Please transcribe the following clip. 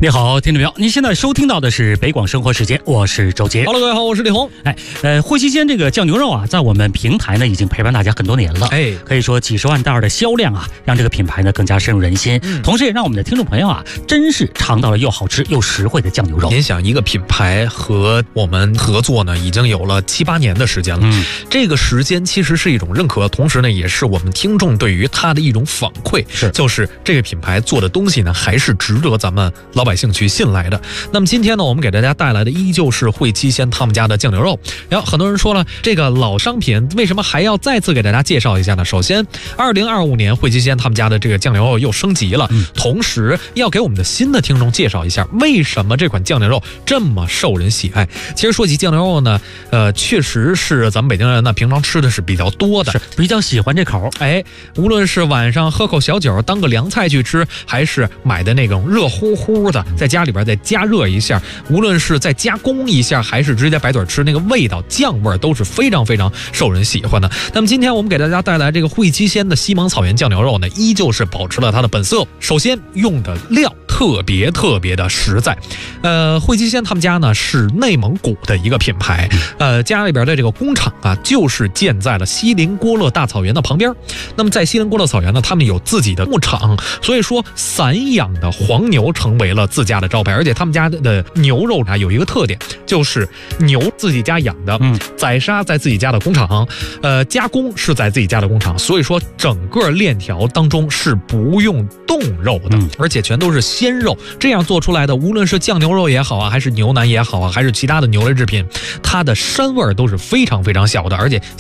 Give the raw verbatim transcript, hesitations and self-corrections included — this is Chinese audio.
你好，听众朋友，您现在收听到的是北广生活时间，我是周杰。 Hello， 各位好，我是李红。 哎，呃，惠西鲜这个酱牛肉啊，在我们平台呢已经陪伴大家很多年了。 哎， 可以说几十万袋的销量啊，让这个品牌呢更加深入人心。嗯，同时也让我们的听众朋友啊，真是尝到了又好吃又实惠的酱牛肉。 您想，一个品牌和我们合作呢，已经有了七八年的时间了。嗯，这个时间其实是一种认可，同时呢，也是我们听众对于它的一种反馈。 是， 就是这个品牌做的东西呢，还是值得咱们老百姓去信赖的。那么今天呢，我们给大家带来的依旧是惠七鲜他们家的酱牛肉。然后很多人说了，这个老商品为什么还要再次给大家介绍一下呢？首先，二零二五年惠七鲜他们家的这个酱牛肉又升级了，嗯、同时要给我们的新的听众介绍一下，为什么这款酱牛肉这么受人喜爱。其实说起酱牛肉呢，呃，确实是咱们北京人呢平常吃的是比较多的， 是比较喜欢这口。 哎，无论是晚上喝口小酒当个凉菜去吃，还是买的那种热乎乎的，在家里边再加热一下，无论是再加工一下，还是直接白嘴吃，那个味道酱味都是非常非常受人喜欢的。那么今天我们给大家带来这个惠七鲜的西蒙草原酱牛肉呢，依旧是保持了它的本色。首先用的料特别特别的实在。呃，惠七鲜他们家呢是内蒙古的一个品牌，呃，家里边的这个工厂啊，就是建在了锡林郭勒大草原的旁边。那么在锡林郭勒草原呢，他们有自己的牧场，所以说散养的黄牛成为了自家的招牌。而且他们家的牛肉啊有一个特点，就是牛自己家养的，嗯，宰杀在自己家的工厂，呃，加工是在自己家的工厂，所以说整个链条当中是不用冻肉的，嗯、而且全都是鲜肉。这样做出来的，无论是酱牛肉也好啊，还是牛腩也好啊，还是其他的牛类制品，它的膻味都是非常非常小的，而且